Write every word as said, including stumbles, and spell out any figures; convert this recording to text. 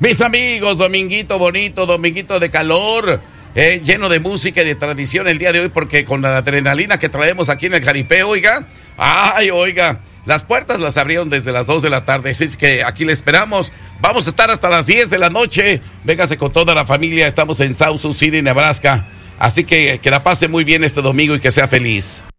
Mis amigos, dominguito bonito, dominguito de calor, eh, lleno de música y de tradición el día de hoy, porque con la adrenalina que traemos aquí en el jaripeo, oiga, ay, oiga, las puertas las abrieron desde las dos de la tarde, así es que aquí le esperamos. Vamos a estar hasta las diez de la noche. Véngase con toda la familia, estamos en South Sioux City, Nebraska. Así que que la pase muy bien este domingo y que sea feliz.